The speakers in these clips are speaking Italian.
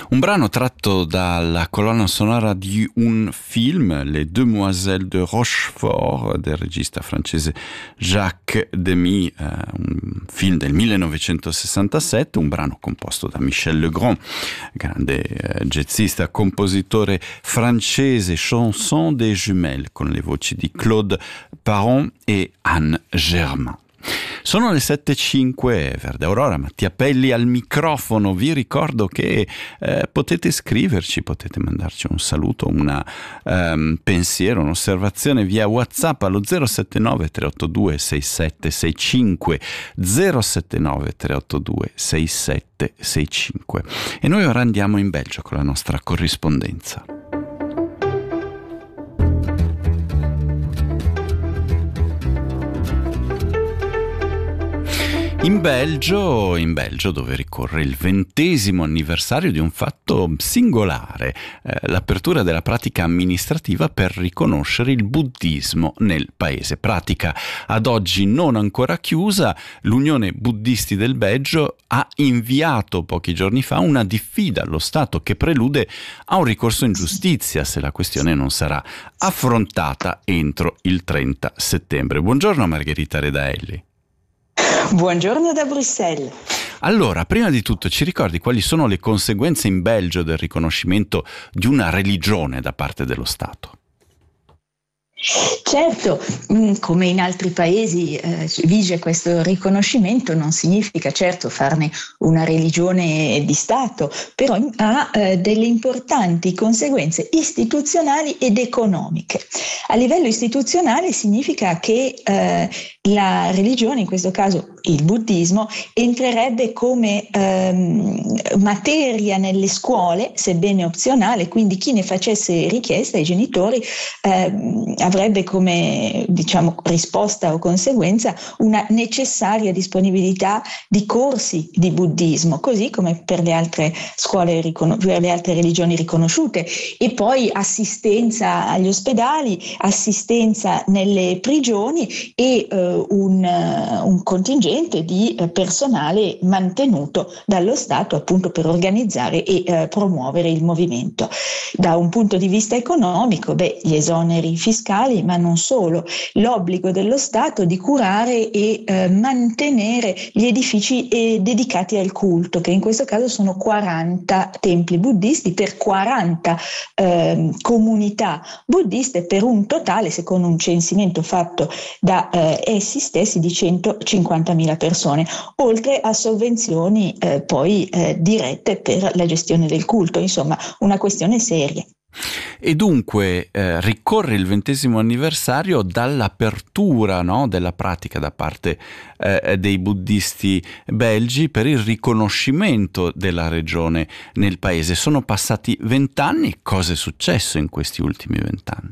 Un brano tratto dalla colonna sonora di un film, Les Demoiselles de Rochefort, del regista francese Jacques Demy, un film del 1967, un brano composto da Michel Legrand, grande jazzista, compositore francese, Chanson des Jumelles, con le voci di Claude Parent e Anne Germain. Sono le 7:05, Verde Aurora, Mattia Pelli al microfono. Vi ricordo che potete scriverci, potete mandarci un saluto, un pensiero, un'osservazione via WhatsApp allo 079 382 6765, 079 382 6765. E noi ora andiamo in Belgio con la nostra corrispondenza. In Belgio dove ricorre il 20° anniversario di un fatto singolare, l'apertura della pratica amministrativa per riconoscere il buddismo nel paese. Pratica ad oggi non ancora chiusa. L'Unione Buddisti del Belgio ha inviato pochi giorni fa una diffida allo Stato che prelude a un ricorso in giustizia se la questione non sarà affrontata entro il 30 settembre. Buongiorno Margherita Redaelli. Buongiorno da Bruxelles. Allora, prima di tutto ci ricordi quali sono le conseguenze in Belgio del riconoscimento di una religione da parte dello Stato? Certo, come in altri paesi vige questo riconoscimento, non significa certo farne una religione di Stato, però ha delle importanti conseguenze istituzionali ed economiche. A livello istituzionale significa che la religione, in questo caso il buddismo, entrerebbe come materia nelle scuole, sebbene opzionale, quindi chi ne facesse richiesta ai genitori avrebbe come, risposta o conseguenza una necessaria disponibilità di corsi di buddismo, così come per le altre scuole, per le altre religioni riconosciute, e poi assistenza agli ospedali, assistenza nelle prigioni e un contingente di personale mantenuto dallo Stato appunto per organizzare e promuovere il movimento. Da un punto di vista economico, gli esoneri fiscali, ma non solo, l'obbligo dello Stato di curare e mantenere gli edifici dedicati al culto, che in questo caso sono 40 templi buddisti per 40 comunità buddiste, per un totale, secondo un censimento fatto da essi stessi, di 150.000 persone, oltre a sovvenzioni poi dirette per la gestione del culto, insomma una questione seria. E dunque ricorre il 20° anniversario dall'apertura, no, della pratica da parte dei buddisti belgi per il riconoscimento della regione nel paese. Sono passati 20 anni, cosa è successo in questi ultimi 20 anni?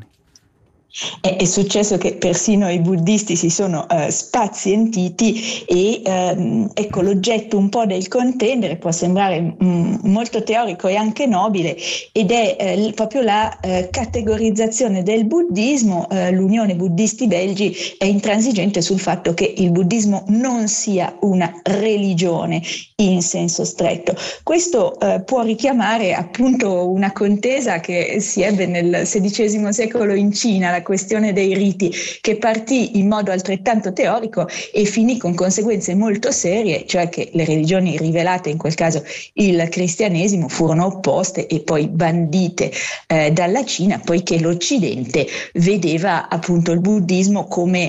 È successo che persino i buddisti si sono spazientiti e ecco, l'oggetto un po' del contendere può sembrare molto teorico e anche nobile, ed è proprio la categorizzazione del buddismo. L'Unione Buddisti Belgi è intransigente sul fatto che il buddismo non sia una religione in senso stretto. Questo può richiamare appunto una contesa che si ebbe nel XVI secolo in Cina, la questione dei riti, che partì in modo altrettanto teorico e finì con conseguenze molto serie, cioè che le religioni rivelate, in quel caso il cristianesimo, furono opposte e poi bandite dalla Cina, poiché l'Occidente vedeva appunto il buddismo come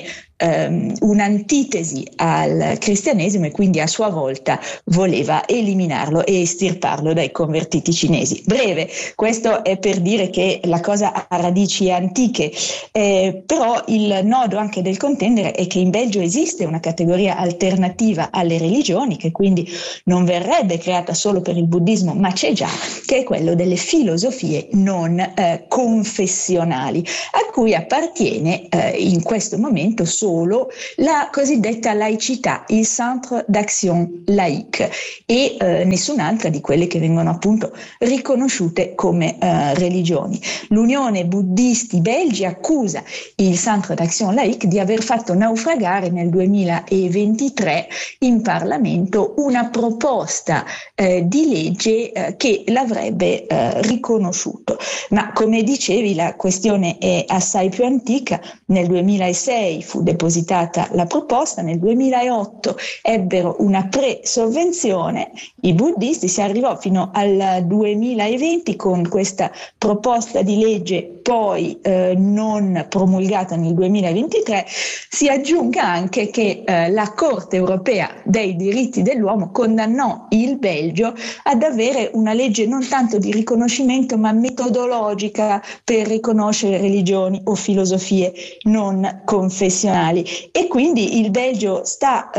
un'antitesi al cristianesimo e quindi a sua volta voleva eliminarlo e estirparlo dai convertiti cinesi. Breve, questo è per dire che la cosa ha radici antiche, però il nodo anche del contendere è che in Belgio esiste una categoria alternativa alle religioni, che quindi non verrebbe creata solo per il buddismo, ma c'è già, che è quello delle filosofie non confessionali, a cui appartiene in questo momento solo solo la cosiddetta laicità, il Centre d'Action Laïque, e nessun'altra di quelle che vengono appunto riconosciute come religioni. L'Unione Buddisti Belgi accusa il Centre d'Action Laïque di aver fatto naufragare nel 2023 in Parlamento una proposta di legge che l'avrebbe riconosciuto. Ma come dicevi, la questione è assai più antica. Nel 2006 fu depositata la proposta, nel 2008 ebbero una pre-sovvenzione i buddisti, si arrivò fino al 2020 con questa proposta di legge poi non promulgata nel 2023. Si aggiunga anche che la Corte europea dei diritti dell'uomo condannò il Belgio ad avere una legge non tanto di riconoscimento ma metodologica per riconoscere religioni o filosofie non confessionali, e quindi il Belgio sta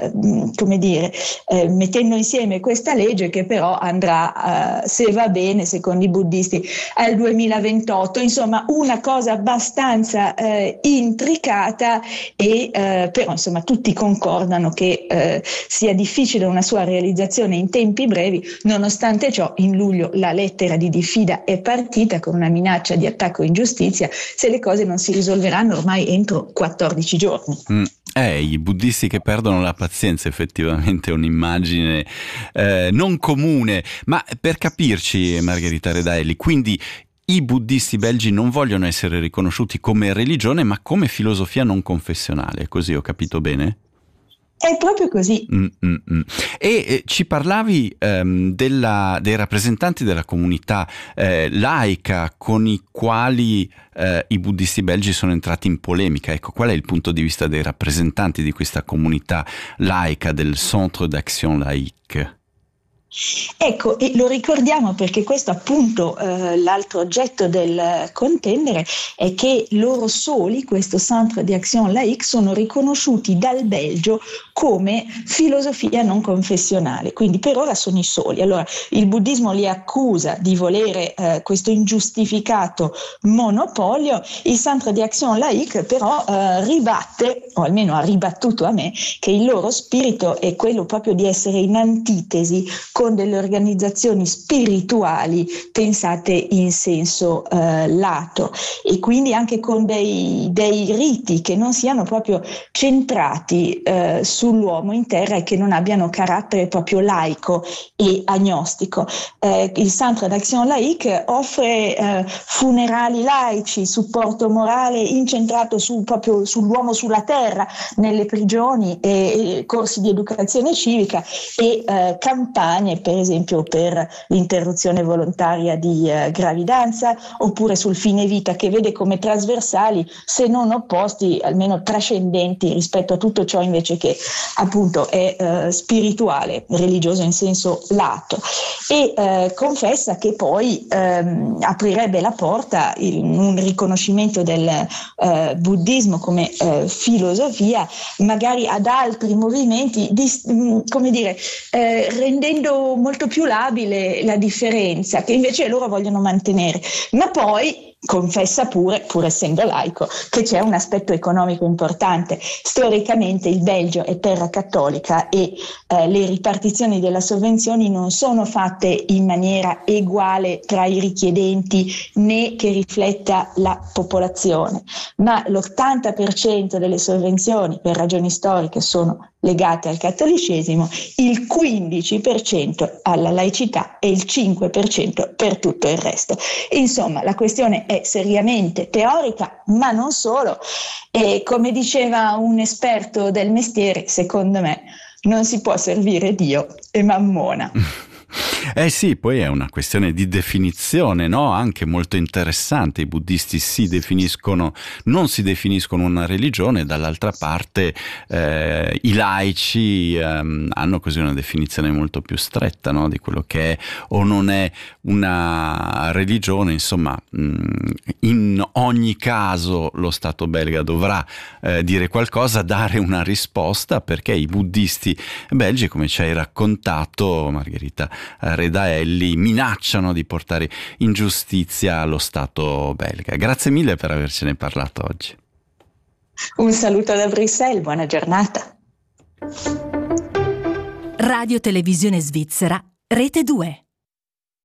mettendo insieme questa legge che però andrà, se va bene secondo i buddisti, al 2028. Insomma, una cosa abbastanza intricata, e però insomma tutti concordano che sia difficile una sua realizzazione in tempi brevi. Nonostante ciò, in luglio la lettera di diffida è partita con una minaccia di attacco in giustizia se le cose non si risolveranno ormai entro 14 giorni. I buddisti che perdono la pazienza, effettivamente è un'immagine non comune. Ma per capirci, Margherita Redaelli, quindi i buddisti belgi non vogliono essere riconosciuti come religione ma come filosofia non confessionale, così ho capito bene? È proprio così. E ci parlavi dei rappresentanti della comunità laica con i quali i buddisti belgi sono entrati in polemica. Ecco, qual è il punto di vista dei rappresentanti di questa comunità laica del Centre d'Action Laïque? Ecco, e lo ricordiamo perché questo appunto l'altro oggetto del contendere è che loro soli, questo Centre d'Action Laïque, sono riconosciuti dal Belgio come filosofia non confessionale, quindi per ora sono i soli. Allora il buddismo li accusa di volere questo ingiustificato monopolio. Il Centre d'Action Laïque però ribatte, o almeno ha ribattuto a me, che il loro spirito è quello proprio di essere in antitesi con delle organizzazioni spirituali pensate in senso lato, e quindi anche con dei riti che non siano proprio centrati sull'uomo in terra e che non abbiano carattere proprio laico e agnostico. Il Centre d'Action Laïque offre funerali laici, supporto morale incentrato proprio sull'uomo sulla terra, nelle prigioni, e corsi di educazione civica e campagne per esempio per l'interruzione volontaria di gravidanza, oppure sul fine vita, che vede come trasversali, se non opposti, almeno trascendenti rispetto a tutto ciò invece che appunto è spirituale, religioso in senso lato, e confessa che poi aprirebbe la porta in un riconoscimento del buddismo come filosofia magari ad altri movimenti, rendendo molto più labile la differenza che invece loro vogliono mantenere. Ma poi confessa pur essendo laico, che c'è un aspetto economico importante. Storicamente il Belgio è terra cattolica e le ripartizioni della sovvenzioni non sono fatte in maniera uguale tra i richiedenti né che rifletta la popolazione, ma l'80% delle sovvenzioni per ragioni storiche sono legate al cattolicesimo, il 15% alla laicità e il 5% per tutto il resto. Insomma, la questione è seriamente teorica, ma non solo, e come diceva un esperto del mestiere, secondo me non si può servire Dio e Mammona. Sì, poi è una questione di definizione, no? Anche molto interessante. I buddisti non si definiscono una religione, dall'altra parte i laici hanno così una definizione molto più stretta, no? Di quello che è o non è una religione. Insomma, in ogni caso lo Stato belga dovrà dire qualcosa, dare una risposta, perché i buddisti belgi, come ci hai raccontato, Margherita Redaelli, minacciano di portare in giustizia lo Stato belga. Grazie mille per avercene parlato oggi. Un saluto da Bruxelles, buona giornata. Radio Televisione Svizzera, Rete 2.